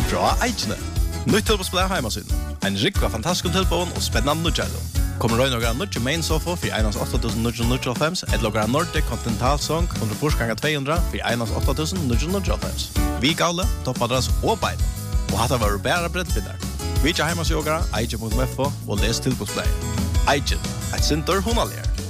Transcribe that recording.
Fra Eichne. Nytt tilbosplay heimasyn. En rikva fantastisk tilbån og spennende nødgjælum. Kommer røy noen nødje main sofa for 1.8.995 et logra Nordic Continental Song 100 for 1.8.995. Vi gale, toppadress og bein. Og hatt var bæra brettbinner. Vi ikke heimasjogere, Eiche.fo og les tilbosplay. Eiche, et sinter hunalier.